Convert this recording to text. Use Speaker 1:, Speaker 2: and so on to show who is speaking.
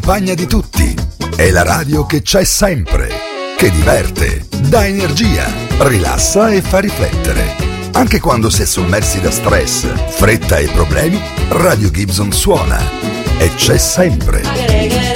Speaker 1: compagna di tutti. È la radio che c'è sempre, che diverte, dà energia, rilassa e fa riflettere. Anche quando si è sommersi da stress, fretta e problemi, Radio Gibson suona e c'è sempre.